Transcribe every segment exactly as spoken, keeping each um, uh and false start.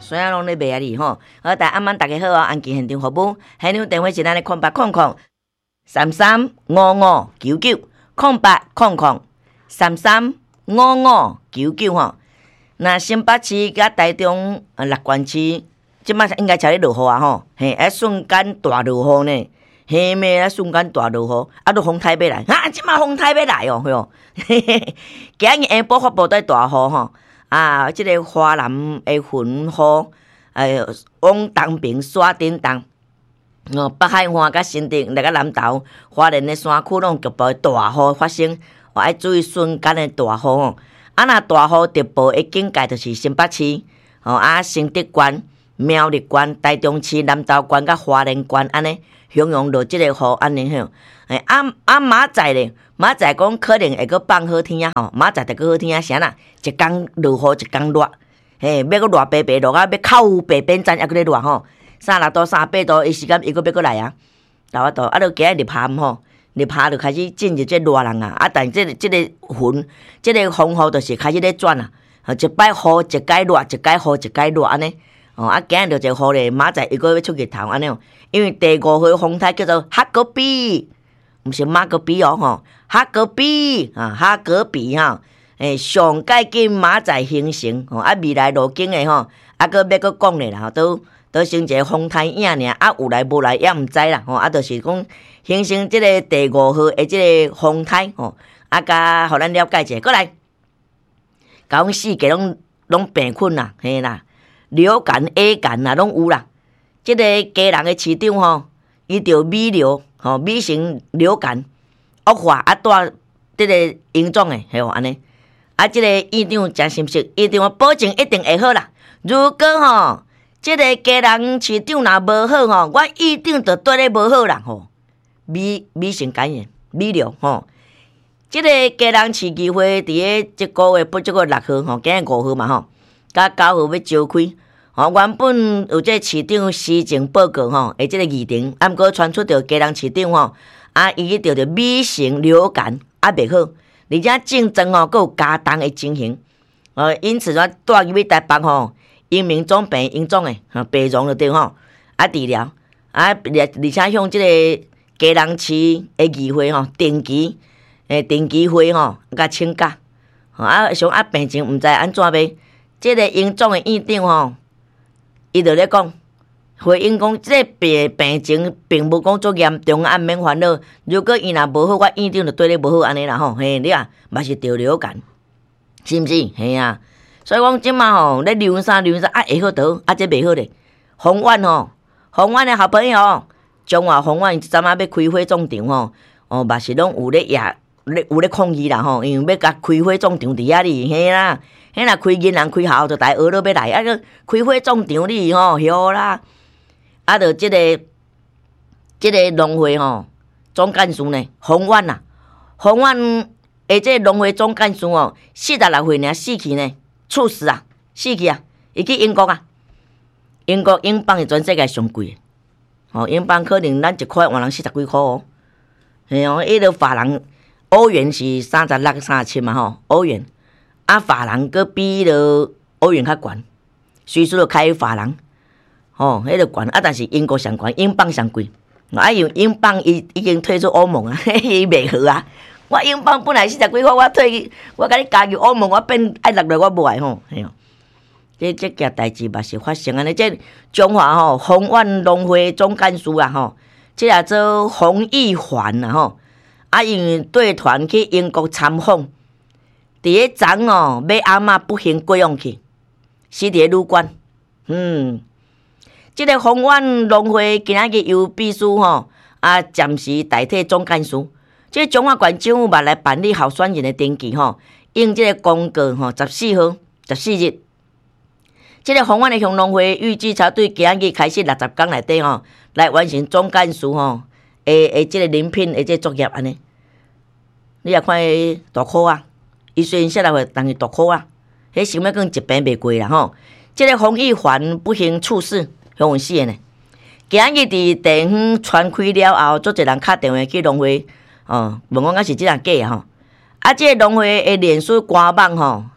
所以拢咧卖啊哩吼。好，大阿曼大家好啊，安吉现场服务，现场电话是咱的空八空空三三五五九九空八空空三三五五九九吼。那新北市甲台中呃六关市，即摆应该才咧落雨啊吼，嘿，啊瞬间大落雨呢。黑咩啊！瞬间大落雨，啊，都风台要来，啊，即马风台要来哦，哟，嘿嘿，今日下晡发布在大雨吼，啊，即、這個花南的雲雨，誒，往東邊山頂東，哦，北海岸甲新竹來個南投，花蓮的山區攏局部大雨發生，哦，愛注意瞬間的大雨哦，啊，若大雨特報的警戒就是新北市，哦，啊，新竹縣、苗栗縣、台中市、南投縣甲花蓮縣安尼。形容落即個雨安尼吼，誒啊啊明仔咧，明仔講可能會閣放好天啊吼，明仔就閣好天啊，啥啦？一工落雨一工熱，嘿，要閣熱白白落啊，要靠白變陣，抑閣咧熱吼，三六度三八度，伊時間伊閣要閣來啊，到啊到啊，著今日入夏吼，入夏著開始進入即熱人啊，啊，但即個即個雲，即個風雨著是開始咧轉啊，一擺雨一擺熱，一擺雨一擺熱安尼。哦，啊，今日就一個雨咧，明仔伊閣要出日頭安尼，因為第五號風台叫做哈格比，毋是馬格比哦吼，哈格比啊，哈格比哈，誒，上屆緊明仔形成，吼，啊，未來路徑誒吼，啊，閣要閣講咧啦，都都成一個風台影爾，啊，有來無來也毋知啦，吼，啊，就是講形成即個第五號誒即個風台，吼，啊，甲互咱了解者，過來，甲阮四界攏攏病菌啦，嘿啦。流感、A 感啊，攏有啦。即、這個家人的市長吼，伊着米流吼，米型流感惡化啊，帶即個嚴重誒，係喎安尼。啊，即、這個院長真心實，院長保證一定會好啦。如果吼，即、這個家人市長若無好吼，我院長着對咧無好啦吼。米米型感染，米流吼。即、這個家人市議會佇個即個月不即個六號吼，今日五號嘛吼。甲九號要召開，吼原本有即個市長施政報告吼，誒即個議程，啊毋過傳出着家人市長吼，啊伊着着米型流感啊袂好，而且競爭吼閣有加重誒情形，呃因此說帶入去台北吼，因民總病嚴重誒，吼病重着對吼，啊治療，啊而且向即個家人市誒議會吼定期誒定期會吼甲請假，吼啊想啊病情毋知安怎袂。即個嚴重的院長吼，伊就咧講，回應講，即個病病情並無講足嚴重，啊免煩惱。如果伊若無好，我院長就對你無好安尼啦吼。嘿，你啊，嘛是着流感，是毋是？嘿啊，所以講即馬吼，咧流啥流啥啊會好倒，啊即袂好咧。宏遠吼，宏遠的好朋友，中華宏遠昨仔要開火葬場吼，哦，嘛是攏有咧也咧有咧抗議啦吼，因為要甲開火葬場佇遐哩，嘿啦。迄若開銀行開校就大學都要來，啊個開火葬場哩吼，曉啦，啊就即、這個即、這個農會吼總幹事呢，宏遠啦，宏遠誒即個農會總幹事哦，四十六歲爾死去呢，猝死啊，死去啊，伊去英國啊，英國英鎊是全世界上貴，吼、哦、英鎊可能咱一塊換人四十幾塊哦，係哦，迄個法人歐元是三十六、三十七嘛吼，歐元。啊，法人閣比了歐元較懸，隨時就開法人，吼，迄個懸啊，但是英國上懸，英鎊上貴。啊，因為英鎊已已經退出歐盟啊，伊袂好啊。我英鎊本來四十幾塊，我退，我甲你加入歐盟，我變愛落來我無愛吼，係哦。即即件代志嘛是發生安尼，即中華吼宏遠農會總幹事啊吼，即也做洪義環啊吼，啊因為隊團去英國參訪。佇個昨哦，買阿嬤不幸過往去，死佇個旅館。嗯，即、這個宏遠農會今仔日由秘書吼啊暫時代替總幹事。即、這個中華縣政府嘛來辦理候選人的登記吼，用即個公告吼，十四號、十四日。即、這個宏遠的鄉農會預計才對今仔日開始六十天內底吼，來完成總幹事吼誒誒，即個禮品誒即個作業安尼。你也看大考啊！伊雖然說來會，但是大考啊，迄想要講一病袂過啦吼。即、這個洪義環不幸猝死，向阮死的呢。今日佇地方傳開了後，足儕人敲電話去農會，哦，問講敢是即人假啊吼。啊，即個農會的連續官網吼，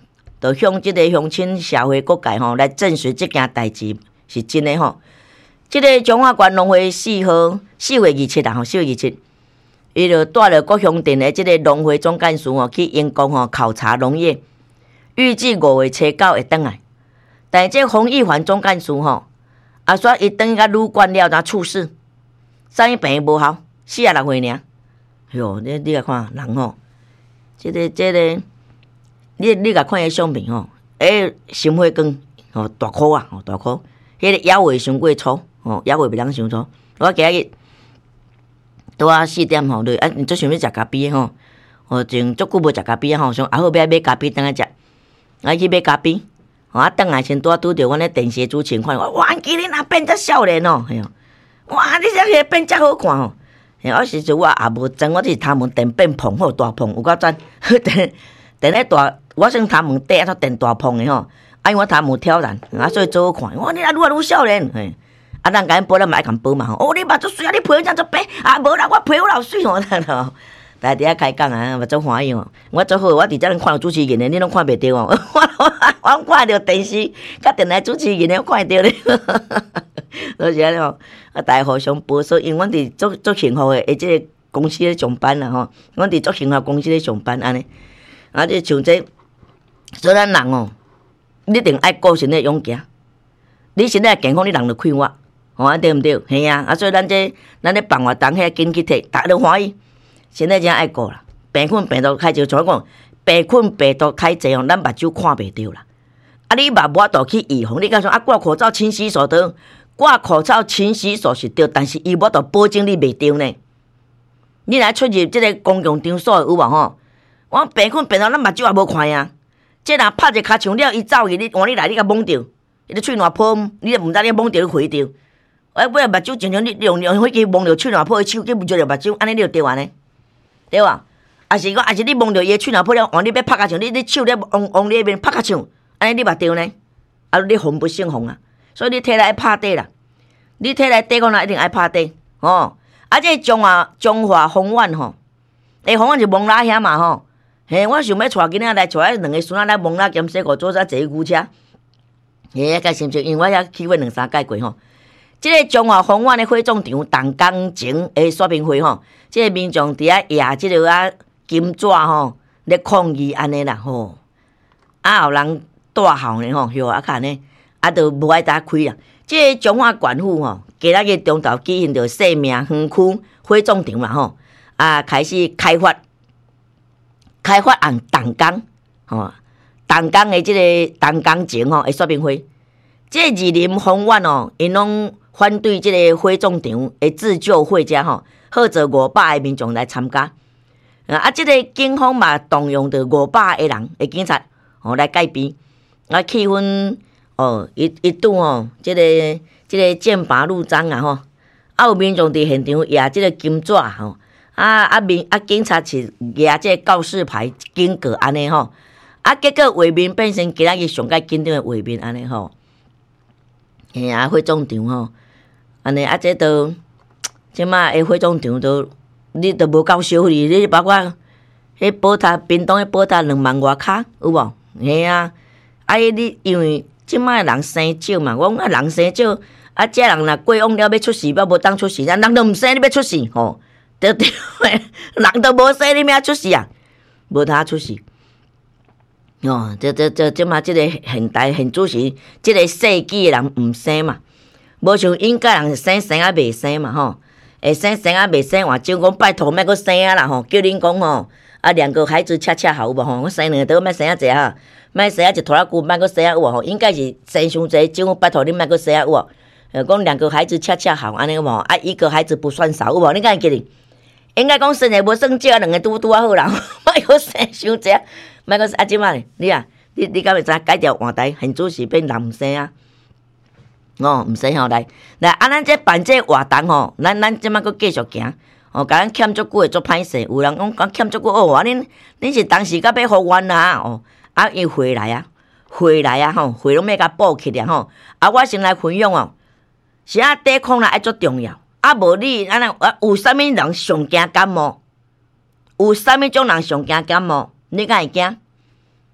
就向即个乡亲社会各界吼来证实即件代志是真诶吼。即、这个中华县农会四号四月二七啊吼，四月二七，伊就带了各乡镇诶即个农会总干事吼去员工吼考察农业，预计五月初九会转来。但这洪义环总干事吼，啊说伊转甲旅馆了，才猝死，啥物病无效，四啊六岁尔。哟，你你来看人吼，即、这个即、这个，你你甲看伊相片吼，诶，心血管吼大颗啊，吼大颗，迄、那个腰围伤过粗。哦，腰围袂当伤粗。我今日拄啊四点吼，就啊，你最想要食咖啡吼，哦，前足久无食咖啡吼，想啊好要买咖啡等下食，啊去买咖啡，哦啊等来先拄拄着阮咧电视主持人看，哇，今日若变遮少年哦，嘿哦，哇，你这个变遮好看吼，嘿，我时阵我也无装，我只是头毛电变蓬好大蓬，有够赞，电电咧大，我算头毛短啊，电大蓬的吼，啊因我头毛挑染，啊所以做好看，哇，你啊愈来愈少年，嘿。啊，咱甲因保咱嘛爱共保嘛吼。哦，你目足水啊，你皮怎做白？啊，无啦，我皮有老水吼，咱吼。大家伫遐开讲啊，嘛足欢喜吼。我足好，我伫遮看到主持人的，你拢看袂到哦。我我我看到电视，甲电台主持人的看到咧。所以安尼吼，啊，大家互相保守，因为阮伫足足幸福的，诶，即个公司咧上班啦吼。阮伫足幸福公司咧上班安尼。啊，即像这，所以咱人哦，一定爱顾身体勇行。你身体健康，你人就快活。吼啊对毋对？嘿啊，啊所以咱这咱咧办活动遐紧去摕，逐个都欢喜。现在真爱顾啦，病菌病毒开就像我讲，病菌病毒太济哦，咱目睭看袂到啦。啊，你嘛无法度去预防，你讲说啊，挂口罩、勤洗手对，挂口罩、勤洗手是对，但是伊无法度保证你袂中呢。你若出入即个公共场所有无吼？我病菌病毒咱目睭也无看呀。即若拍一个骹枪了，伊走去，你换你来，你甲摸着，伊咧喙烂破，你毋知你摸着你回着。哎，尾啊目睭常常你用用迄支摸着喙烂破，伊手去摸着目睭，安尼你就对安尼，对哇？啊是讲，啊是你摸着伊喙烂破了，换你要拍骹枪，你你手咧往往你迄边拍骹枪，安尼你嘛对呢？啊，你防不胜防啊！所以你体内爱拍底啦，你体内底讲啦一定爱拍底哦。啊，这中华中华风苑吼，诶，风苑是蒙拉遐嘛吼，嘿，我想要带囡仔来，带两个孙仔来蒙拉兼西湖坐啥坐牛车，嘿，该是毋是？因为我遐去过两三届过吼。即个中华风苑的火葬场动工前的说明会吼，即个民众伫遐野即个啊金纸吼，咧抗议安尼啦吼，啊有人大号呢吼，哟啊看呢，啊都无爱搭开啦。即个中华县府吼，今仔日中昼举行着生命园区火葬场嘛吼，啊开始开发开发按动工吼，动工的即个动工前吼的说明会，即个二林风苑哦，因拢反对即个火葬场的自救会遮吼，号召五百个民众来参加。啊，即个警方嘛动用着五百个人的警察哦来戒备，啊气氛哦一一度哦，即、这个即、这个剑拔弩张啊吼，啊有民众伫现场举即个金纸吼，啊啊民啊警察是举即个告示牌警告安尼吼，啊结果画面变成今仔日上界紧张的画面安尼吼，嘿啊火葬场吼。安尼啊，这都即马诶火葬场都你都无够收哩，你包括迄宝塔屏东迄宝塔两万外卡有无？嘿啊，啊你因为即马人生少嘛，我讲啊人生少，啊这人若过往了要出事，要无当出事，咱人都毋生你要出事吼，对对，人都无生你要出事啊，无他出事。哦，这这这即马即个现代现主时，即个世纪诶人毋生嘛。无像应该人生生啊未生嘛吼，会生生啊未生，换就讲拜托莫阁生啊啦吼，叫恁讲吼，啊两个孩子恰恰好有无吼，我生两个莫生啊济哈，莫生啊一拖拉久莫阁生啊有吼，应该是生伤济，就拜托恁莫阁生啊有哦，呃讲两个孩子恰恰好安尼有无？啊一个孩子不算少有无？你敢会记哩？应该讲生的无算少，两个拄拄啊好啦，莫阁生伤济，莫阁啊即摆哩，你啊，你你敢会知改条换台，现主是变男生啊？哦，毋使吼来来，啊，咱这办这活动吼，咱咱即摆佫继续行，哦，甲咱欠足久诶足歹势，有人讲讲欠足久哦，啊，恁恁是当时甲要复原啊，哦，啊，伊回来啊，回来啊，吼，回拢要甲补起来吼，啊，我先来分享哦，是啊，抵抗力爱足重要，啊，无你安尼啊，有啥物人上惊感冒？有啥物种人上惊感冒？你敢会惊？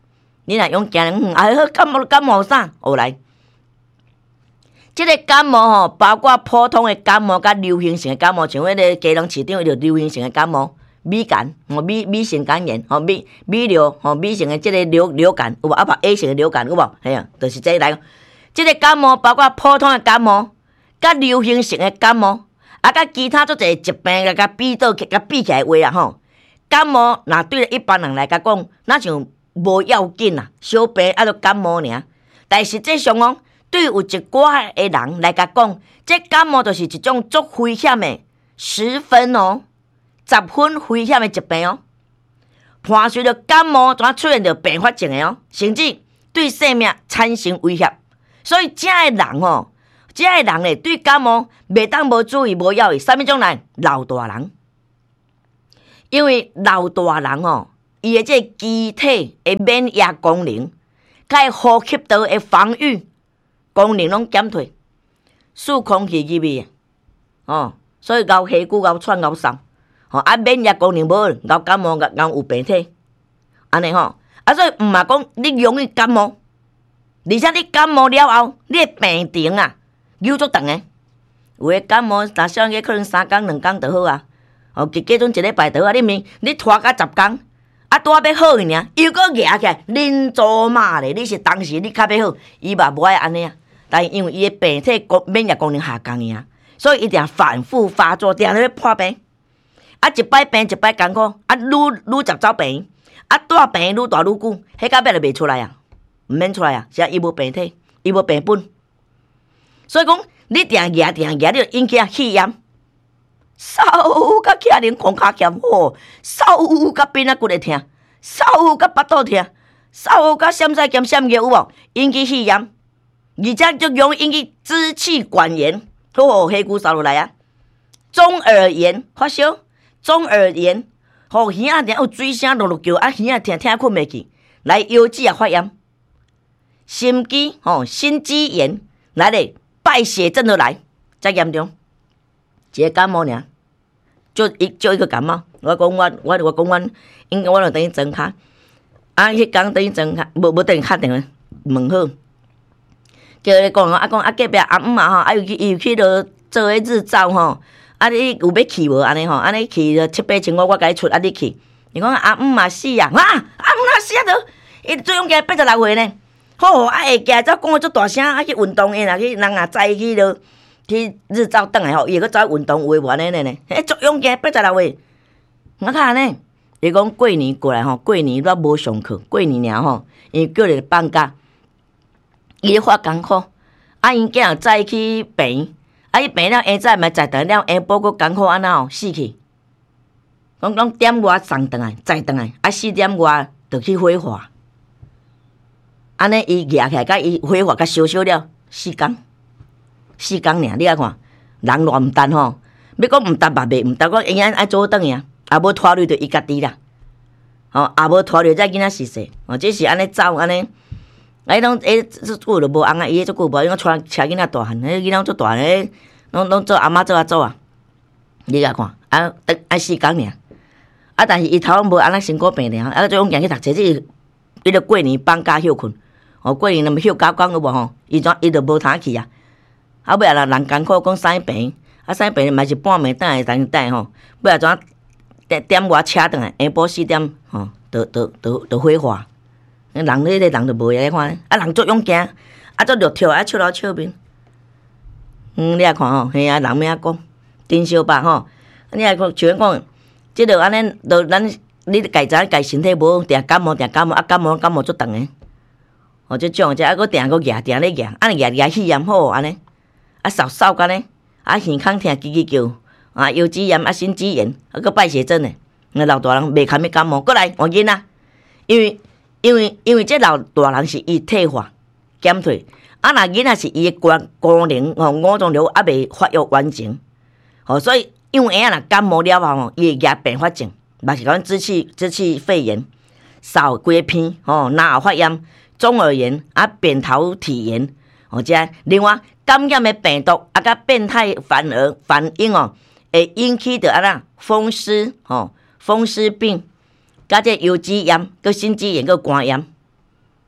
你若用行人，哎好感冒感冒啥？学来。即个感冒吼，包括普通的感冒甲流行性的感冒，像迄个基隆市长就流行性的感冒，乙肝吼，乙乙型肝炎吼，乙乙流吼，乙型的即个流流感有无？啊，把 A 型的流感有无？系啊，就是这来。即个感冒包括普通的感冒，甲流行性的感冒，啊，甲其他做一个疾病甲比倒起、甲比起来话啊吼，感冒若对一般人来甲讲，那像无要紧啦，小病啊，就感冒尔。但实际上哦。对有一寡的人来甲讲，这感冒就是一种足危险的、十分哦、十分危险的疾病哦。伴随着感冒，怎出现着并发症的哦，甚至对生命产生威胁。所以，这的人哦，这的人咧，对感冒袂当无注意、无要意。啥物种人？老大人，因为老大人哦，伊的这机体的免疫功能，甲呼吸道的防御。功能拢减退，数空气入去哦，所以咬气骨、咬喘、咬嗽，吼啊免疫功能无好，咬感冒、咬咬有病体，安尼吼啊，所以毋嘛讲你容易感冒，而且你感冒了后，你的病情啊，有足长诶，有诶感冒，若少个可能三工两工就好啊，哦，加加阵一礼拜就好啊，你明你拖甲十工，啊，拄啊要好去尔，又搁压起来，恁祖妈咧，你是当时你较要好，伊嘛无爱安尼啊。但因为伊的病体功免疫功能下降呀，所以一定要反复发作，定要破病。啊，一摆病一摆艰苦，啊，愈愈接走病，啊，大病愈大愈久，迄到尾就袂出来啊，毋免出来啊，是啊，伊无病体，伊无病本。所以讲，你定压定压，你就引起啊气炎，手甲起人狂骹炎，吼，手甲边啊骨会疼，手甲腹肚疼，手甲闪晒兼闪热有无？引起气炎。而且就容易引起支气管炎，吼，黑骨扫落来啊！中耳炎发烧，中耳炎，吼，耳仔有水声落落叫，啊，耳仔听听困袂去，来腰子也发炎，心肌吼，心肌炎来咧，败血症都来，真严重。一个感冒尔，就一就一个感冒。我讲我我我讲我，应该我就等于装卡，啊，迄工等于装卡，无无等于敲电话问好。叫伊讲啊，讲啊隔壁阿姆啊吼，啊又去又去落做迄日照吼，啊你有要去无？安尼吼，安尼去着七八千我我甲伊出，啊你去？伊讲阿姆嘛死啊，啊阿姆哪死啊着？伊最用加八十六岁呢，好啊会加则讲足大声，啊去运动，伊若去人也载去落去日照转来吼，伊个走运动有诶无安尼呢？迄足用加八十六岁，我看呢，伊讲过年过来吼，过年我无上课，过年尔吼，因为叫你放假。伊咧发艰苦，啊因囝早去病，啊伊病了下早嘛再等了下晡佫艰苦安那哦死去，讲讲点外送转来再转来，啊四点外就去火化，安尼伊举起来，甲伊火化甲烧烧了四工，四工尔，你啊看人偌毋担吼，要讲毋担嘛袂毋担，讲因安爱做转去啊，也无拖累着伊家己啦，吼也无拖累遮囡仔死死，哦这是安尼走安尼。哎，拢哎，这久就无翁啊！伊这久无，因为带车囡仔大汉，迄囡仔做大汉，拢拢做阿嬷做啊做啊。你甲看，啊，啊四工尔，啊，但是伊头无安尼身躯病了，啊，最往行去读册，即伊着过年放假休困，哦，过年那么休假讲有无吼？伊怎伊着无通去啊？啊，尾啊人艰苦讲生病，啊生病嘛是半暝等来等等吼，尾啊怎点点外车转来，下晡四点吼，着着着着火化。人迄个人就无会看，啊人足勇敢，啊足着跳啊笑老笑面。嗯，你啊看吼，嘿啊人咩啊讲，真相吧吼。你啊讲像讲，即着安尼，着咱你家知家身体无定感冒定感冒，啊感冒感冒足长诶。哦，即种即啊，佫定佫举定咧举，啊举举气炎好安尼，啊扫扫干呢，啊耳孔疼叽叽叫，啊腰子炎啊心肌炎，啊佫败血症诶。那老大人袂堪要感冒，过来换囡仔，因为。因为因为这老大人是伊退化减退，啊那囡仔是伊功功能吼五脏六还未发育完整，吼所以因为影若感冒了后吼，伊会举并发症，嘛是讲支气支气肺炎、扫规片吼、脑后发炎、中耳炎啊、扁桃体炎，吼这另外感染的病毒啊，甲变态反而反应哦，会引起着啊那风湿吼、风湿病。甲这腰子炎、佮心肌炎、佮肝炎，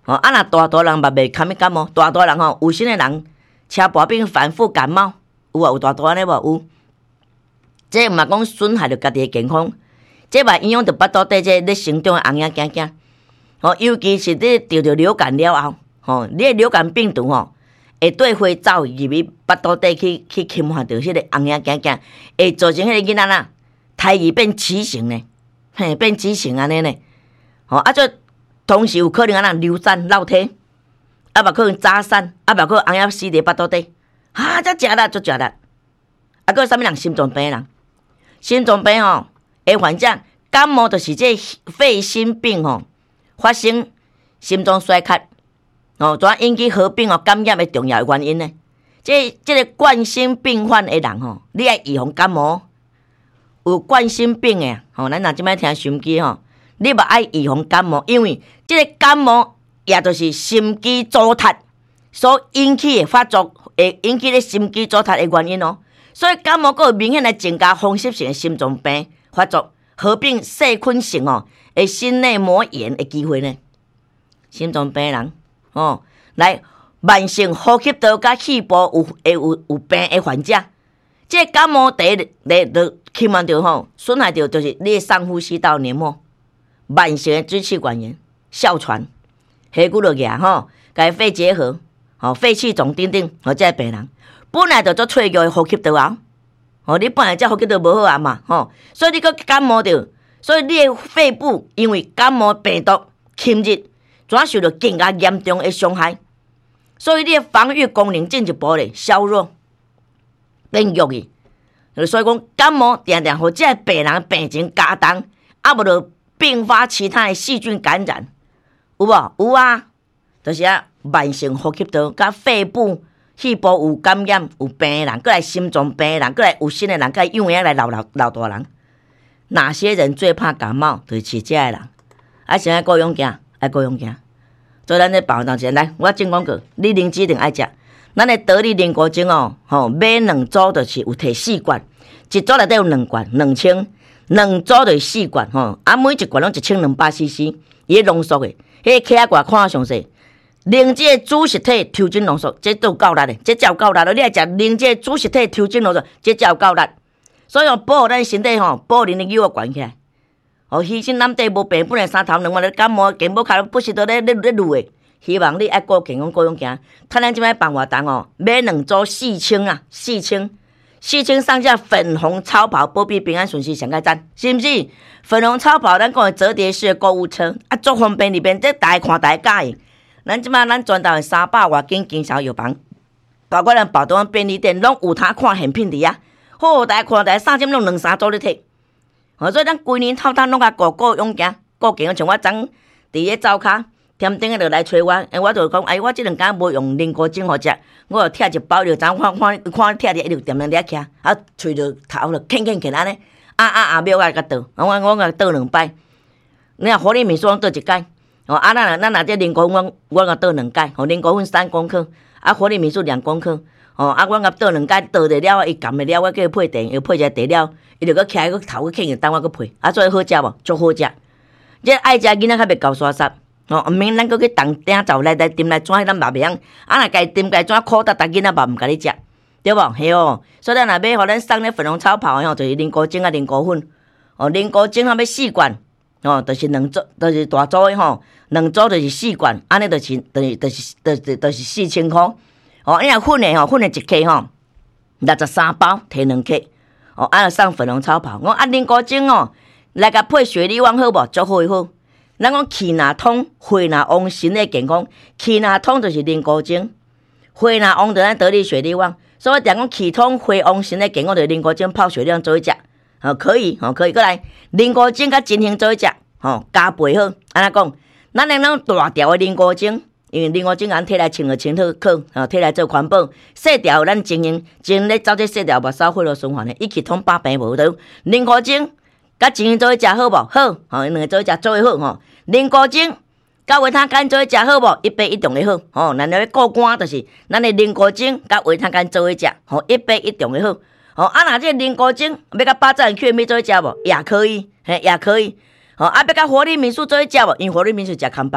哦，啊若大大人嘛袂堪咪感冒，大大人吼有心的人车跋病反复感冒，有啊有大大安尼无有？这毋嘛讲损害着家己的健康，这嘛影响着腹肚底这咧成长的红影囝囝。哦，尤其是你得着流感了后，吼，你的流感病毒吼会对花走入去腹肚底去去侵犯着迄个红影囝囝，会造成迄个囡仔啊胎儿变畸形呢，嘿，变畸形安尼呢。吼，啊，这同时有可能啊流产落体，啊，嘛可能早产，啊，嘛可能红影死伫腹肚底，哈，遮食力足食力。啊，搁有啥物人心脏病人？心脏病吼，诶，患者感冒就是这肺心病吼发生心脏衰竭，哦，怎引起合并哦感染的重要原因呢？这这个冠心病患的人吼，你爱预防感冒。有冠心病的，吼，咱若即摆听收音机吼，你嘛爱预防感冒，因为这个感冒也就是心肌阻塞所引起的发作，会引起咧心肌阻塞的原因哦。所以感冒佫有明显来增加风湿性的心脏病发作，合并细菌性哦的心内膜炎的机会呢。心脏病人哦，来慢性呼吸道甲气部有会有有病的患者，这个感冒第一第就侵犯着吼，损害着就是你的上呼吸道黏膜、慢性的支气管炎、哮喘、下骨落牙吼，甲肺结核、吼肺气肿等等，吼这病人。本来就做脆弱的呼吸道啊，哦，你本来这呼吸道无好啊嘛，吼，所以你佫感冒着，所以你的肺部因为感冒病毒侵入，怎受到更加严重的伤害，所以你的防御功能进一步咧削弱，变弱去。所以讲感冒定定互这病人病情加重，啊无就并发其他的细菌感染，有无？有啊，就是啊慢性呼吸道甲肺部。气部有感染、有病的人，过来心脏病的人，过来有心的人，过来幼儿来老老老大人。哪些人最怕感冒？就是吃这的人。啊，现在各用行，爱各用行。所以咱咧保当前来，我先讲过，你灵芝一定爱食。咱的得力灵果精哦，吼买两组就是有摕四罐，一组内底有两罐，两千，两组就是四罐吼。啊，每一罐拢一千两百 C C， 伊浓缩的，迄个克仔罐看详细。灵芝的主实体抽筋浓缩，这都有够力的，这才有够力的。你爱食灵芝的主实体抽筋浓缩，这才有够力。所以哦，保护咱身体吼，保护恁的腰啊悬起来。哦，牺牲咱地无病本来三头两万，感冒健保卡不是都咧咧咧累的。希望你爱顾健康，顾用行。趁咱即摆办活动哦，买两组四千啊，四千，四千上下粉红超跑，保庇平安顺遂上个赞，是毋是？粉红超跑，咱讲的折叠式的购物车，啊，足方便里边，这大家看大家喜欢。咱即摆咱全台三百外间经销药房，包括咱宝东便利店，拢有通看现品伫啊。好，大家看大家三针拢两三组咧摕。哦，所以咱规年透透拢甲顾顾用行，顾健康。像我昨伫咧灶骹，添顶个就来找我，诶，我就讲，哎，我即两工无用灵果精好食，我就摕一包，就昨看看看摕伫一路点两粒徛，啊，喙着头就啃啃啃安尼，啊啊啊，尾我甲倒，我我甲倒两摆。你若互你面霜倒一摆。哦，啊，咱若咱若这灵果粉，我甲倒两盖，吼，灵果粉三公克，啊，活力米素两公克，哦，啊，我甲倒两盖，倒得了，伊含得了，我叫伊配茶，伊配一下茶了，伊就搁起来，搁头去啃，等我搁配，啊，所以好食无？足好食。这爱食囡仔较袂够沙沙，哦，毋免咱搁去动鼎灶来来炖来转，咱嘛袂晓，啊，若家炖家转苦，搭搭囡仔嘛毋甲你食，对无？嘿哦，所以咱若买互咱送咧粉红超跑吼，就是灵果精啊，灵果粉，哦，灵果精啊要四罐。哦，就是两组，就是大组的吼，两组就是四罐，安尼就是，就是，就是，就是，就是四千块。哦，你若粉的吼，粉的一克吼，六十三包，摕两克。哦，啊，要送粉红超跑。我啊，灵果精哦，来甲配雪莉旺好无？足好好。咱讲气若通，血若旺，身体健康。气若通就是灵果精，血若旺就咱得力雪莉旺。所以讲气通、血旺、身体健康，就灵果精泡雪莉旺做一食。哦，可以，哦，可以，过来，灵果精甲金杏做一食，吼，加配好。安怎讲？咱来咱大条的灵果精，因为灵果精咱摕来清就清好烤，吼，摕来做环保。细条咱经营，经营咧走这细条目梢血路循环的，一起通百病无得。灵果精甲金杏做一食好无？好，吼，两个做一食做伙好，吼。灵果精甲维他干做一食好无？一杯一中的好，吼。咱咧过肝就是咱的灵果精甲维他干做一食，吼，一杯一中的好。哦，啊，若这灵果精要甲八珍去米做一食无？也可以，嘿，也可以。哦，啊，要甲活力民宿做一食无？因为活力民宿食康巴的，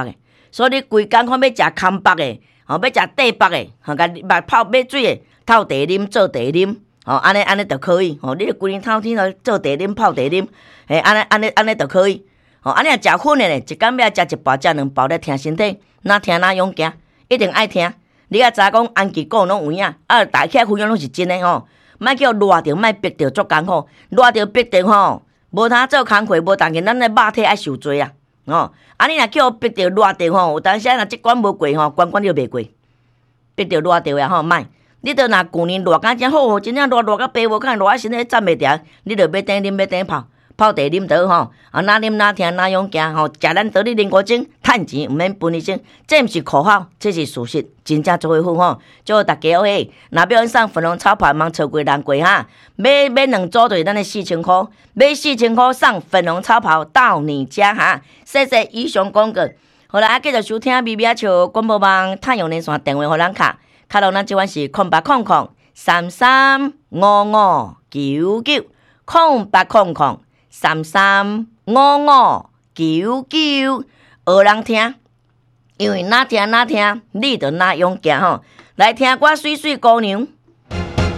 所以你规工看要食空白的，吼、哦，要食地白的，吼、哦，甲目泡买水的，透茶啉做茶啉，吼、哦，安尼安尼就可以，吼、哦，你著规日透天咯做茶啉泡茶啉，嘿，安尼安尼安尼就可以，吼、哦，安尼若食粉的咧，一工要食一包食两包来听身体，哪听哪勇行，一定爱听。你啊知影讲安琪讲拢有影，啊，大起来分享拢是真的吼，莫叫热着，莫逼着足艰苦，热着逼着吼。无通做工课，无当见咱的肉体爱受罪啊！哦，啊你若叫逼着热着吼，有当时若即关无过吼，关关就袂过。逼着热着呀吼，莫！你着若旧年热甲真好，真正热热甲白无看，热啊身体站袂定，你着要等啉要等泡，泡茶啉倒吼，啊哪啉哪听哪勇行吼，食咱得你零五精，趁钱毋免分你精，这毋是口号，这是事实，真正做伙好吼。祝大家嘿，若要送粉红炒泡，茫超过人过哈，买买两组就是咱的四千箍，买四千箍送粉红炒泡到你家哈。谢谢以上广告。好啦，继续收听咪咪笑广播网太阳连线电话互咱卡，卡到咱即款是空八空空三三五五九九空八空空三三五五九九，学人听，因为哪听哪听，你就哪勇行吼。来听我水水姑娘。